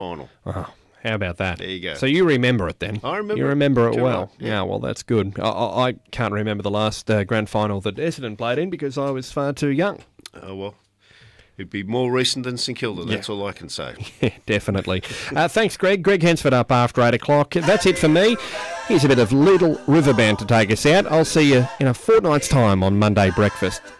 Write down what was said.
final. Oh, how about that? There you go. So you remember it then? I remember. You remember it Too well. right, Yeah, well, that's good. I can't remember the last grand final that Essendon played in because I was far too young. Oh, well, it'd be more recent than St Kilda, that's all I can say. Yeah, definitely. Thanks, Greg. Greg Hensford up after 8 o'clock. That's it for me. Here's a bit of Little River Band to take us out. I'll see you in a fortnight's time on Monday Breakfast.